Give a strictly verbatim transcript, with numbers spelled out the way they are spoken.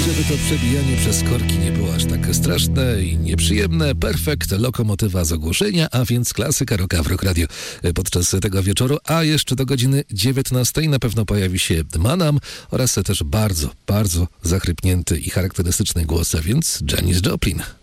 żeby to przebijanie przez korki nie było aż tak straszne i nieprzyjemne. Perfekt, lokomotywa z ogłoszenia, a więc klasyka rocka w Rock Radio podczas tego wieczoru, a jeszcze do godziny dziewiętnastej na pewno pojawi się Manam oraz też bardzo, bardzo zachrypnięty i charakterystyczny głos, a więc Janis Joplin.